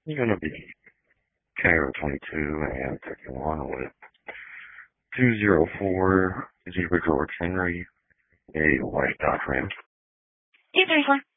You're going to be KO 22 and 51 with 204 Zebra George Henry, a white Dodge Ram. 234.